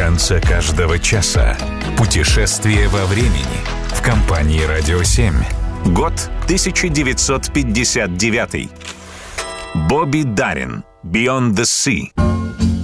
танца каждого часа. Путешествие во времени в компании «Радио 7». Год 1959. Бобби Даррин. Beyond the Sea.